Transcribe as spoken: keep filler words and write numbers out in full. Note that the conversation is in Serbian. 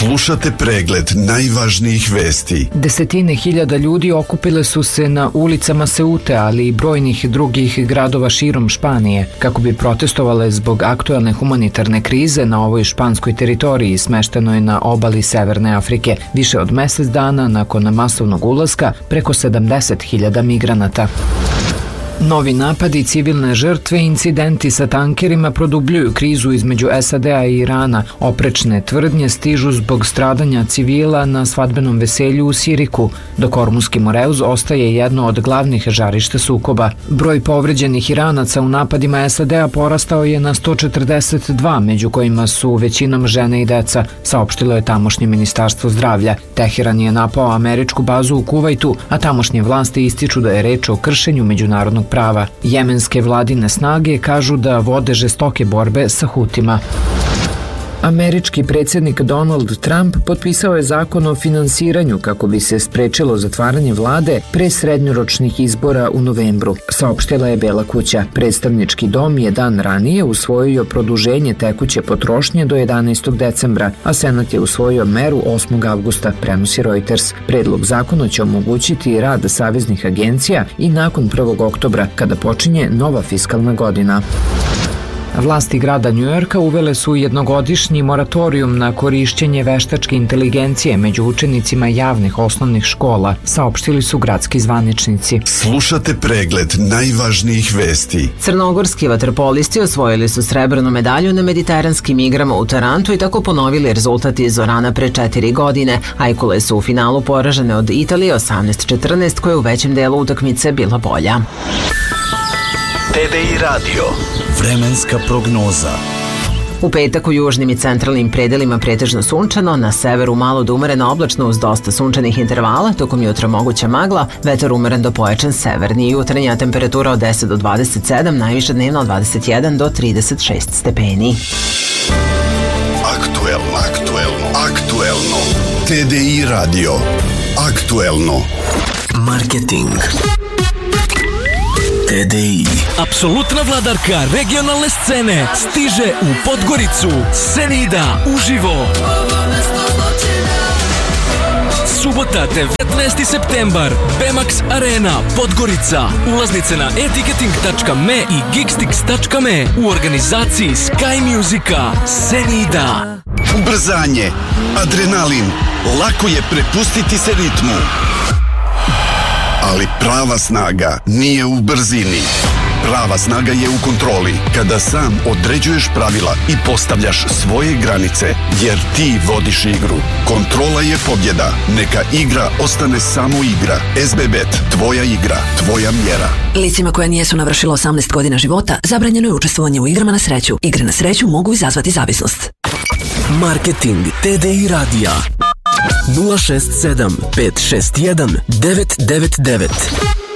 Slušate pregled najvažnijih vesti. Desetine hiljada ljudi okupile su se na ulicama Seute, ali i brojnih drugih gradova širom Španije, kako bi protestovale zbog aktuelne humanitarne krize na ovoj španskoj teritoriji smeštenoj na obali Severne Afrike, više od mesec dana nakon masovnog ulaska preko sedamdeset hiljada migranata. Novi napadi i civilne žrtve i incidenti sa tankerima produbljuju krizu između S A D-a i Irana. Oprečne tvrdnje stižu zbog stradanja civila na svadbenom veselju u Siriku, dok Ormuski Moreuz ostaje jedno od glavnih žarišta sukoba. Broj povređenih Iranaca u napadima S A D-a porastao je na sto četrdeset dva, među kojima su većinom žene i deca, saopštilo je tamošnje ministarstvo zdravlja. Teheran je napao američku bazu u Kuvajtu, a tamošnje vlasti ističu da je reč o kršenju međunarodnog prava. Jemenske vladine snage kažu da vode žestoke borbe sa Hutima. Američki predsjednik Donald Trump potpisao je zakon o finansiranju kako bi se sprečilo zatvaranje vlade pre srednjoročnih izbora u novembru, saopštila je Bela kuća. Predstavnički dom je dan ranije usvojio produženje tekuće potrošnje do jedanaestog decembra, a Senat je usvojio meru osmog avgusta, prenosi Reuters. Predlog zakona će omogućiti rad saveznih agencija i nakon prvog oktobra, kada počinje nova fiskalna godina. Vlasti grada Njujorka uvele su jednogodišnji moratorijum na korišćenje veštačke inteligencije među učenicima javnih osnovnih škola, saopštili su gradski zvaničnici. Slušate pregled najvažnijih vesti. Crnogorski vaterpolisti osvojili su srebrnu medalju na mediteranskim igrama u Tarantu i tako ponovili rezultat iz Orana pre četiri godine. Ajkule su u finalu poražene od Italije osamnaest četrnaest, koja je u većem delu utakmice bila bolja. T D I radio. Vremenska prognoza. U petak u južnim i centralnim predelima pretežno sunčano, na severu malo do umereno oblačno uz dosta sunčanih intervala, tokom jutra moguća magla, vetar umeren do pojačan severni i jutarnja temperatura od deset do dvadeset sedam, najviša dnevna od dvadeset jedan do trideset šest stepeni. Aktuelno, aktuelno, aktuelno. T D I radio. Aktuelno. Marketing. T D I. Apsolutna vladarka regionalne scene stiže u Podgoricu. Senida uživo. Subota devetnaesti septembar, Bemax Arena, Podgorica. Ulaznice na e ticketing tačka me i geekstix tačka me u organizaciji Sky Musica. Senida. Ubrzanje, adrenalin, lako je prepustiti se ritmu. Ali prava snaga nije u brzini. Prava snaga je u kontroli, kada sam određuješ pravila i postavljaš svoje granice, jer ti vodiš igru. Kontrola je pobjeda. Neka igra ostane samo igra. S B Bet, tvoja igra, tvoja mjera. Licima koja nijesu navršila osamnaest godina života, zabranjeno je učestvovanje u igrama na sreću. Igre na sreću mogu izazvati zavisnost. Marketing T D I radija nula šest sedam pet šest jedan devet devet devet.